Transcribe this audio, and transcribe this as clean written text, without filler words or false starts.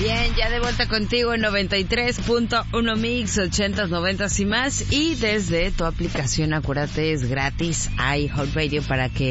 Bien, ya de vuelta contigo en 93.1 Mix, 80s, 90s y más. Y desde tu aplicación, acuérdate, es gratis, iHeartRadio, para que